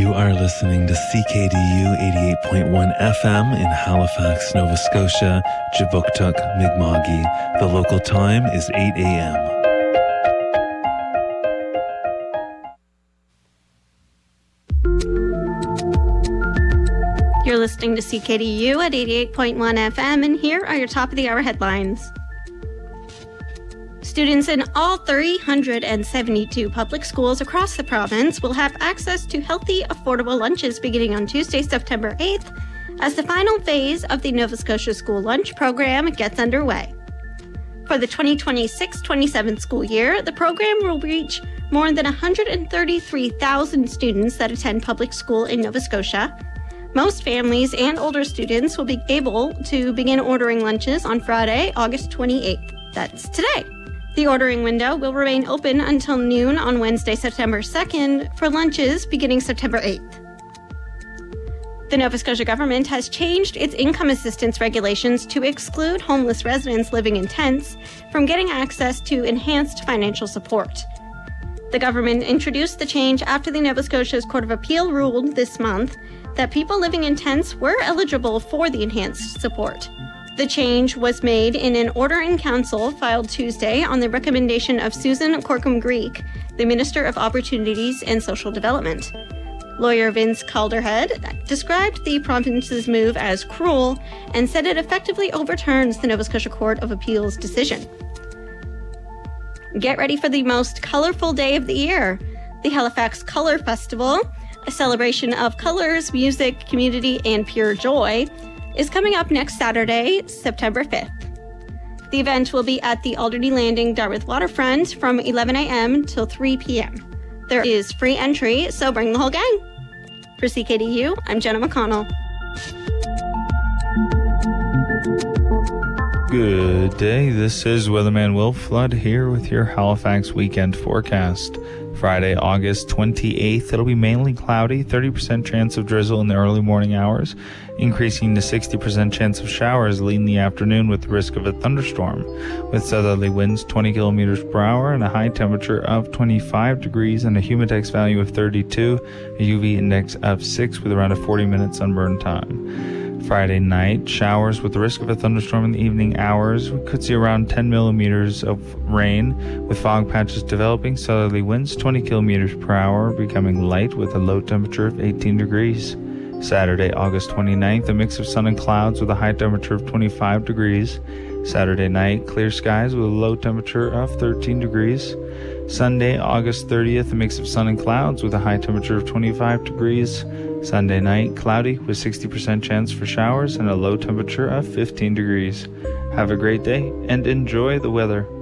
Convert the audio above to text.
You are listening to CKDU 88.1 FM in Halifax, Nova Scotia, Jibuktuk, Mi'kma'ki. The local time is 8 a.m. You're listening to CKDU at 88.1 FM, and here are your top-of-the-hour headlines. Students in all 372 public schools across the province will have access to healthy, affordable lunches beginning on Tuesday, September 8th, as the final phase of the Nova Scotia School Lunch Program gets underway. For the 2026-27 school year, the program will reach more than 133,000 students that attend public school in Nova Scotia. Most families and older students will be able to begin ordering lunches on Friday, August 28th. That's today. The ordering window will remain open until noon on Wednesday, September 2nd, for lunches beginning September 8th. The Nova Scotia government has changed its income assistance regulations to exclude homeless residents living in tents from getting access to enhanced financial support. The government introduced the change after the Nova Scotia's Court of Appeal ruled this month that people living in tents were eligible for the enhanced support. The change was made in an order in council filed Tuesday on the recommendation of Susan Corkum-Greek, the Minister of Opportunities and Social Development. Lawyer Vince Calderhead described the province's move as cruel and said it effectively overturns the Nova Scotia Court of Appeal's decision. Get ready for the most colorful day of the year, the Halifax Colour Festival, a celebration of colors, music, community, and pure joy, is coming up next Saturday, September 5th. The event will be at the Alderney Landing Dartmouth Waterfront from 11 a.m. till 3 p.m. There is free entry, so bring the whole gang. For CKDU, I'm Jenna McConnell. Good day, this is Weatherman Will Flood here with your Halifax weekend forecast. Friday, August 28th, it'll be mainly cloudy, 30% chance of drizzle in the early morning hours, increasing to 60% chance of showers late in the afternoon with the risk of a thunderstorm, with southerly winds 20 kilometers per hour and a high temperature of 25 degrees and a humidex value of 32, a UV index of 6 with around a 40-minute sunburn time. Friday night, showers with the risk of a thunderstorm in the evening hours. We could see around 10 millimeters of rain, with fog patches developing, southerly winds 20 kilometers per hour, becoming light with a low temperature of 18 degrees. Saturday, August 29th, a mix of sun and clouds with a high temperature of 25 degrees. Saturday night, clear skies with a low temperature of 13 degrees. Sunday, August 30th, a mix of sun and clouds with a high temperature of 25 degrees. Sunday night, cloudy with 60% chance for showers and a low temperature of 15 degrees. Have a great day and enjoy the weather.